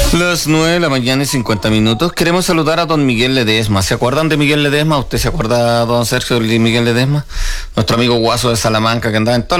Las 9 de la mañana y 50 minutos. Queremos saludar a don Miguel Ledesma. ¿Se acuerdan de Miguel Ledesma? ¿Usted se acuerda, don Sergio, de Miguel Ledesma? Nuestro amigo Guaso de Salamanca, que andaba en toda